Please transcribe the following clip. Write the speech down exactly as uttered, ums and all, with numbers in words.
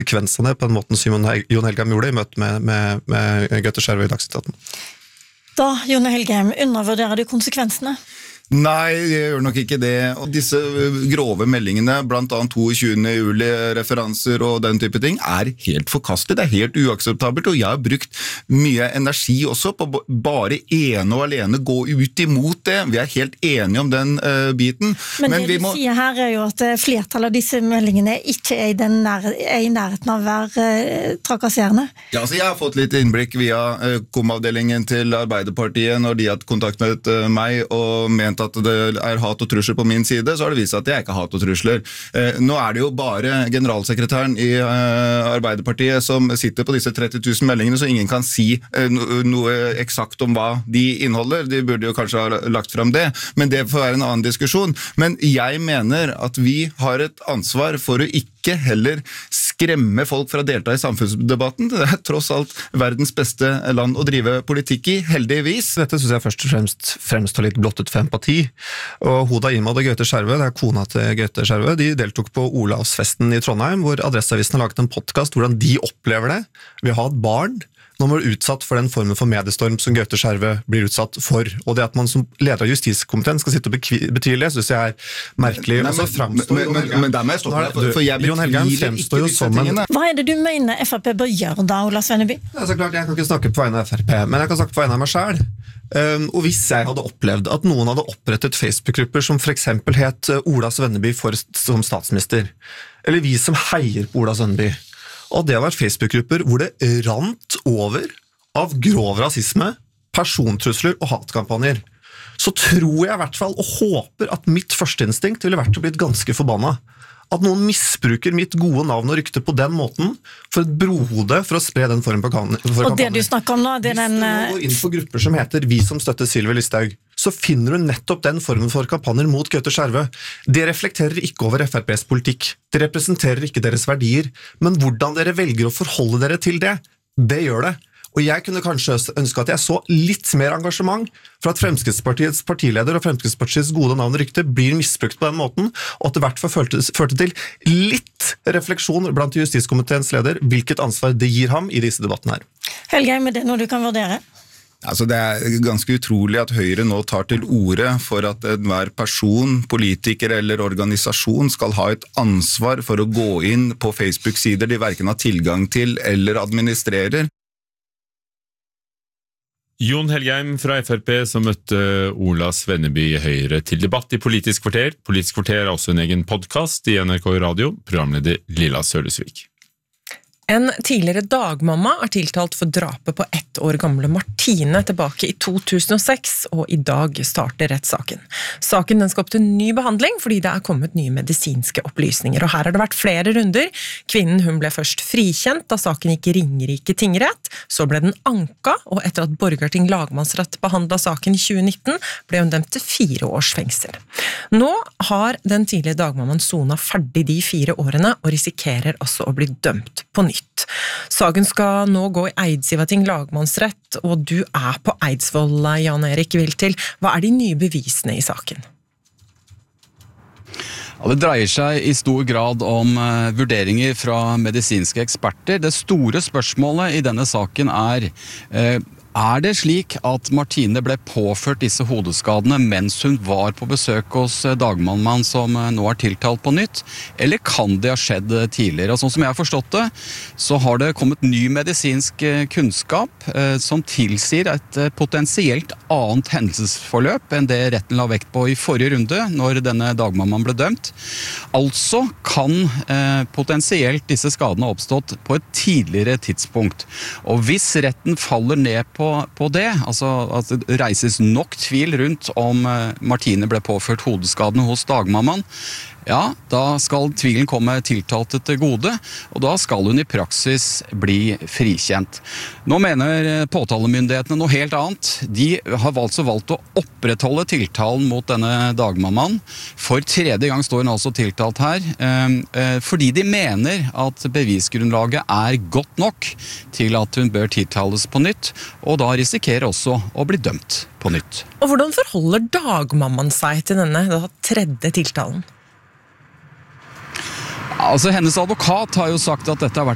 konsekvensene på den måten som Jon Helgheim gjorde i møte med, med, med Gaute Skjervø i Dagsnytt atten. Da, Jon Helgheim, undervurderer du konsekvensene? Nei, jeg gjør nok ikke det. Og disse grove meldingene, blant annet tjueto juli-referanser og den type ting, er helt forkastelig. Det er helt uakseptabelt, og jeg har brukt mye energi også på bare ene og alene gå ut imot det. Vi er helt enige om den uh, biten. Men, Men det vi du må... sier her er jo at flertallet av disse meldingene ikke er i, den nær... er i nærheten av å være uh, trakasserende. Ja, altså jeg har fått litt innblikk via uh, kom-avdelingen til Arbeiderpartiet når de har hatt kontakt med uh, meg og ment at det er hat og trusler på min side, så har det vist at det er ikke hat og trusler. Eh, nå er det jo bare generalsekretæren i eh, Arbeiderpartiet som sitter på disse tretti tusen meldingene, så ingen kan si eh, no, noe eksakt om hva de inneholder. De burde jo kanskje ha lagt frem det, men det får være en annen diskusjon. Men jeg mener at vi har et ansvar for å ikke heller skremme folk fra å delta i samfunnsdebatten. Det er tross alt verdens beste land å drive politikk i, heldigvis. Dette synes jeg først og fremst fremstår litt blottet for empati. Og Hoda Imad og Gaute Skjervø, det er kona til Gaute Skjervø, de deltok på Olavsfesten i Trondheim, hvor Adresseavisen har laget en podcast hvordan de opplever det ved å ha et barn når man er utsatt for den formen for mediestorm som Gaute Skjervø blir utsatt for. Og det at man som leder av justiskomiteen skal sitte og betvile det, synes jeg er merkelig. Nei, men, fremstår, men, men, men der må jeg stoppe deg, for, for jeg betviler ikke disse tingene. Hva er det du mener F R P bør gjøre da, Ola Svenneby? Ja, så klart, jeg kan ikke snakke på vegne av F R P, men jeg kan snakke på vegne av meg selv. Um, og hvis jeg hadde opplevd at noen hadde opprettet Facebook-grupper som for eksempel het Ola Svenneby for, som statsminister, eller vi som heier på Ola Svenneby, og det var Facebook-grupper hvor det rant over av grov rasisme, persontrusler og hatkampanjer, så tror jeg i hvert fall og håper at mitt førsteinstinkt ville vært å bli ganske forbanna. At noen misbruker mitt gode navn og rykte på den måten for et brohode for å spre den formen for kampanjer. Og det du snakker om nå, det er den... Hvis du går inn på grupper som heter Vi som støtter Sylvi Listhaug, så finner du nettopp den formen for kampanjer mot Gaute Skjervø. Det reflekterer ikke over F R P's politikk. Det representerer ikke deres verdier. Men hvordan dere velger å forholde dere til det, det gjør det. Og jeg kunne kanskje ønske at jeg så litt mer engasjement for at Fremskrittspartiets partileder og Fremskrittspartiets gode navn og rykte blir misbrukt på den måten, og at det i hvert fall førte, førte til litt refleksjon blant justiskomiteens leder, hvilket ansvar det gir ham i disse debattene her. Helgheim, er det noe du kan vurdere? Altså det er ganske utrolig at Høyre nå tar til orde for at enhver person, politiker eller organisasjon skal ha et ansvar for å gå inn på Facebook-sider de hverken har tilgang til eller administrerer. Jon Helgheim fra F R P som møtte Ola Svenneby i Høyre til debatt i Politisk kvarter. Politisk kvarter er også en egen podcast i N R K Radio, programleder Lilla Sølesvik. En tidligere dagmamma er tiltalt for drapet på ett år gamle Martine tilbake i to tusen og seks, og i dag starter rettssaken. Saken den skapte ny behandling fordi det er kommet nye medisinske opplysninger, og her har det vært flere runder. Kvinnen hun ble først frikjent da saken gikk i Ringerike tingrett, så ble den anka, og etter at Borgarting lagmannsrett behandlet saken i tjue nitten, ble hun dømt til fire års fengsel. Nå har den tidligere dagmammaen sonet ferdig de fire årene, og risikerer altså å bli dømt på nytt. Saken skal nå gå i Eidsivating lagmannsrett, og du er på Eidsvoll, Jan Erik Viltil. Hva er de nye bevisene i saken? Ja, det dreier seg i stor grad om uh, vurderinger fra medisinske eksperter. Det store spørsmålet i denne saken er uh, Er det slik at Martine ble påført disse hodeskadene mens hun var på besøk hos dagmammaen som nå er tiltalt på nytt? Eller kan det ha skjedd tidligere? Og sånn som jeg har forstått det, så har det kommet ny medisinsk kunnskap eh, som tilsier et eh, potensielt annet hendelsesforløp enn det retten la vekt på i forrige runde, når denne dagmammaen ble dømt. Altså kan eh, potensielt disse skadene ha oppstått på et tidligere tidspunkt. Og hvis retten faller ned på På, på det, altså at det reises nok tvil rundt om Martine ble påført hodeskadene hos dagmammaen, ja, da skal tvilen komme tiltalte til gode, og da skal hun i praksis bli frikjent. Nå mener påtalemyndighetene noe helt annet. De har altså valgt å opprettholde tiltalen mot denne dagmammaen. For tredje gang står hun altså tiltalt her, fordi de mener at bevisgrunnlaget er godt nok til at hun bør tiltales på nytt, og da risikerer også å bli dømt på nytt. Og hvordan forholder dagmammaen seg til denne da, tredje tiltalen? Altså, hennes advokat har jo sagt at dette har vært